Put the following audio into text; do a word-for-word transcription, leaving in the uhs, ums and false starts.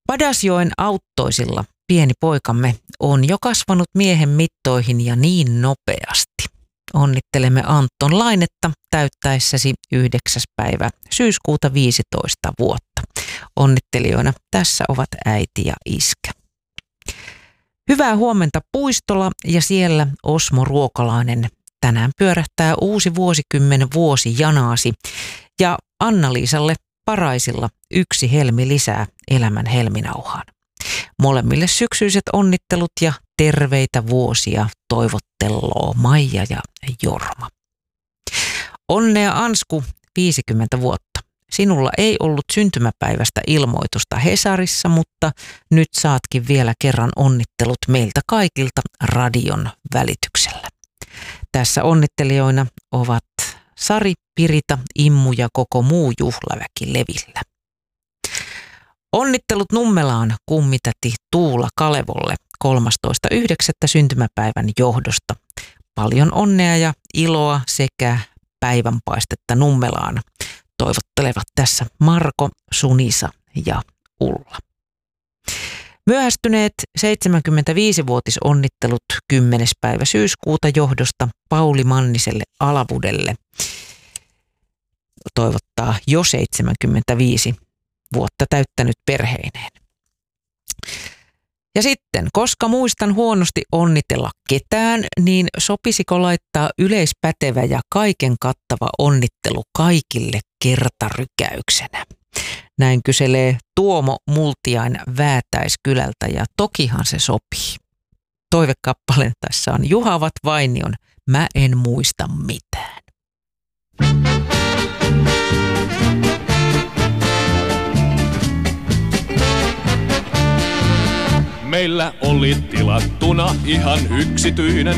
Padasjoen auttoisilla pieni poikamme on jo kasvanut miehen mittoihin ja niin nopeasti. Onnittelemme Anton Lainetta täyttäessäsi yhdeksäs päivä syyskuuta viisitoista vuotta. Onnittelijoina tässä ovat äiti ja iskä. Hyvää huomenta Puistola ja siellä Osmo Ruokalainen. Tänään pyörähtää uusi vuosikymmen vuosi janaasi ja Anna-Liisalle Paraisilla yksi helmi lisää elämän helminauhaan. Molemmille syksyiset onnittelut ja terveitä vuosia toivotteloo Maija ja Jorma. Onnea Ansku, viisikymmentä vuotta. Sinulla ei ollut syntymäpäivästä ilmoitusta Hesarissa, mutta nyt saatkin vielä kerran onnittelut meiltä kaikilta radion välityksellä. Tässä onnittelijoina ovat Sari, Pirita, Immu ja koko muu juhlaväki levillä. Onnittelut Nummelaan kummitäti Tuula Kalevolle kolmastoista yhdeksättä syntymäpäivän johdosta. Paljon onnea ja iloa sekä päivänpaistetta Nummelaan toivottelevat tässä Marko, Sunisa ja Ulla. Myöhästyneet seitsemänkymmentäviisivuotisonnittelut kymmenes päivä syyskuuta johdosta Pauli Manniselle Alavudelle toivottaa jo seitsemänkymmentäviisi vuotta täyttänyt perheineen. Ja sitten, koska muistan huonosti onnitella ketään, niin sopisiko laittaa yleispätevä ja kaiken kattava onnittelu kaikille kertarykäyksenä? Näin kyselee Tuomo Multiain Väätäiskylältä ja tokihan se sopii. Toivekappale tässä on Juhavat Vainion Mä en muista mitään. Meillä oli tilattuna ihan yksityinen